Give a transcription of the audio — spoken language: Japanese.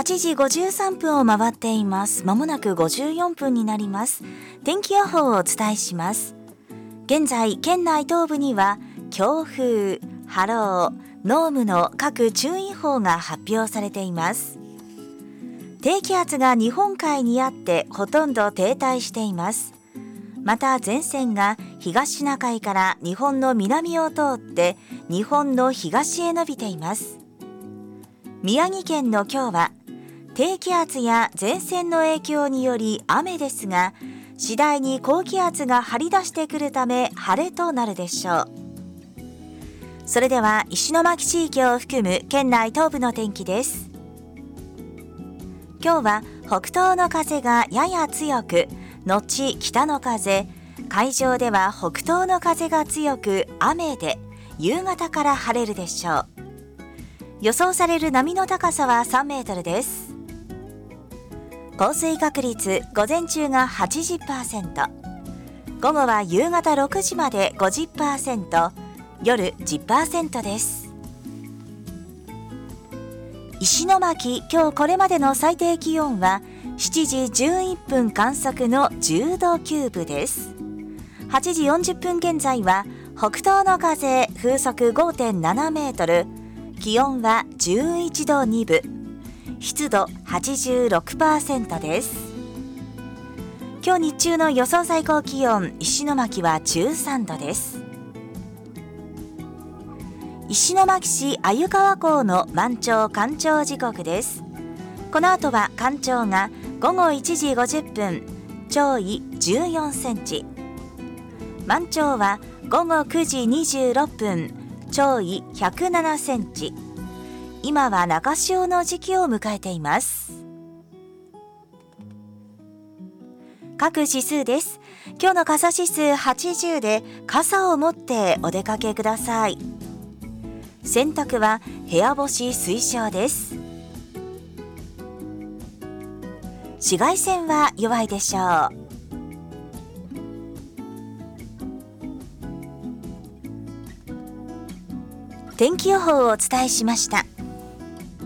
8時53分を回っています。まもなく54分になります。天気予報をお伝えします。現在、県内東部には強風、波浪、濃霧の各注意報が発表されています。低気圧が日本海にあってほとんど停滞しています。また前線が東シナ海から日本の南を通って日本の東へ伸びています。宮城県の今日は低気圧や前線の影響により雨ですが、次第に高気圧が張り出してくるため晴れとなるでしょう。それでは石巻地域を含む県内東部の天気です。今日は北東の風がやや強く、後北の風、海上では北東の風が強く雨で夕方から晴れるでしょう。予想される波の高さは3メートルです。降水確率午前中が 80%、 午後は夕方6時まで 50%、 夜 10% です。石巻、今日これまでの最低気温は7時11分観測の10度9分です。8時40分現在は北東の風風速 5.7 メートル、気温は11度2分、湿度 86% です。今日日中の予想最高気温、石巻は13度です。石巻市鮎川港の満潮干潮時刻です。この後は干潮が午後1時50分、潮位14センチ。満潮は午後9時26分、潮位107センチ。今は中潮の時期を迎えています。各指数です。今日の傘指数80で、傘を持ってお出かけください。洗濯は部屋干し推奨です。紫外線は弱いでしょう。天気予報をお伝えしました。